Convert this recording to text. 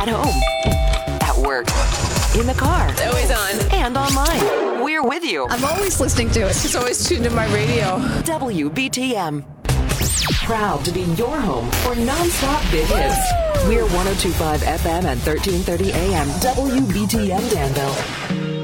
At home, at work, in the car. It's always on. And online. We're with you. I'm always listening to it. It's always tuned in my radio. WBTM. Proud to be your home for nonstop big hits. We're 102.5 FM and 1330 AM. WBTM Danville.